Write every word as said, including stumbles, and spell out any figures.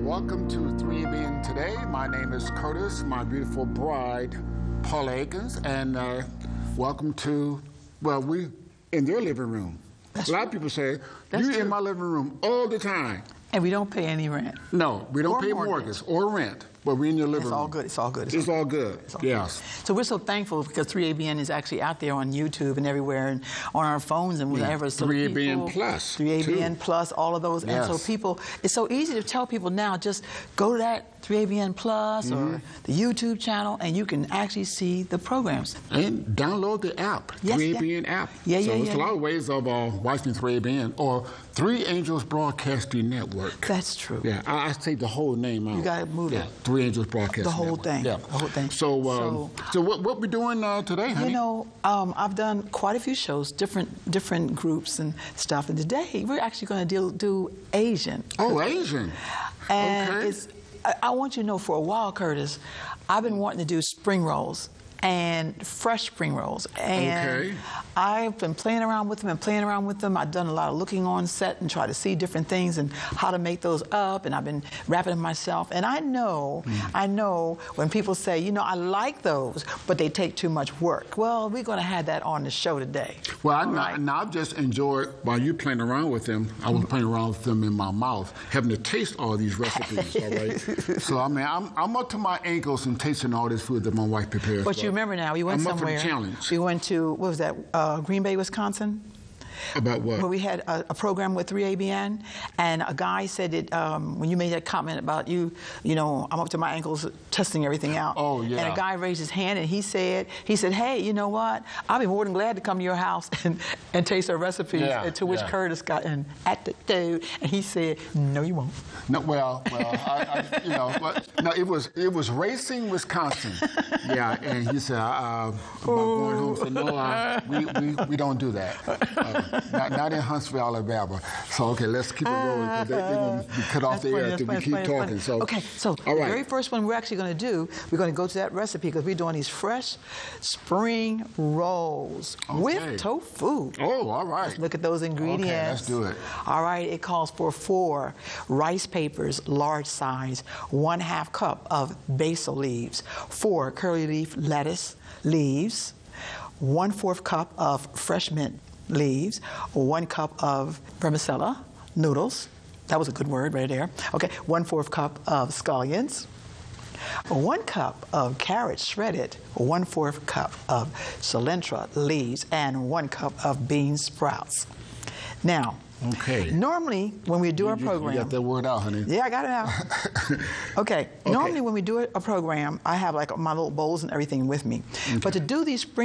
welcome to three A B N Today. My name is Curtis, my beautiful bride, Paula Akins, and uh, welcome to, well, we in their living room. That's a lot true. of people say, you're in my living room all the time. And we don't pay any rent. No, we don't or pay mortgage. mortgage or rent, but we're in your living it's room. It's all good. It's all good. It's, it's all, all good. It's all yes. Good. So we're so thankful because three A B N is actually out there on YouTube and everywhere and on our phones and whatever. Yeah. So three A B N Plus. three A B N too. Plus, all of those. Yes. And so people, it's so easy to tell people now, just go to that three A B N Plus mm-hmm. or the YouTube channel and you can actually see the programs. And download the app, yes, three A B N yeah. app. Yeah, so yeah, there's yeah. a lot of ways of uh, watching three A B N or Three Angels Broadcasting Network. That's true. Yeah, I, I say the whole name out. You got to move yeah, it. Three Angels Broadcasting The whole Network. thing. Yeah. The whole thing. So, um, so, so what what we doing uh, today, honey? You know, um, I've done quite a few shows, different different groups and stuff. And today we're actually going to do, do Asian. Oh, Asian. And okay. it's, I, I want you to know, for a while, Curtis, I've been wanting to do spring rolls and fresh spring rolls. And okay. I've been playing around with them and playing around with them. I've done a lot of looking on set and try to see different things and how to make those up. And I've been wrapping them myself. And I know, mm. I know when people say, you know, I like those, but they take too much work. Well, we're going to have that on the show today. Well, I, right. now I've just enjoyed, while you playing around with them, I was playing around with them in my mouth, having to taste all these recipes, all right? So, I mean, I'm, I'm up to my ankles in tasting all this food that my wife prepares. But you remember now, we went I'm somewhere. Up for the challenge. We went to, what was that, uh, Green Bay, Wisconsin? About what? Where we had a, a program with three A B N, and a guy said that um, when you made that comment about you, you know, I'm up to my ankles testing everything out. Oh, yeah. And a guy raised his hand and he said, he said, hey, you know what? I'll be more than glad to come to your house and, and taste our recipes. Yeah, and to which yeah. Curtis got an attitude, and he said, no, you won't. No, well, well, I, I, you know, but no, it was it was Racing, Wisconsin. Yeah, and he said, uh, about going home. So no, uh, we, we we don't do that. Uh, not, not in Huntsville, Alabama. So okay, let's keep it rolling because they, they're going to be cut off the air if we keep funny, talking. funny. So okay, so all the right. very first one we're actually going to do, we're going to go to that recipe because we're doing these fresh spring rolls okay. with tofu. Oh, all right. Let's look at those ingredients. Okay, let's do it. All right, it calls for four rice papers, large size, one half cup of basil leaves, four curly leaf lettuce leaves, one fourth cup of fresh mint leaves, one cup of vermicelli noodles. That was a good word right there. Okay, one fourth cup of scallions, one cup of carrots shredded, one fourth cup of cilantro leaves, and one cup of bean sprouts. Now, okay. normally when we do you, our program, you got that word out, honey. Yeah, I got it out. okay. okay. Normally when we do a program, I have like my little bowls and everything with me. Okay. But to do these spring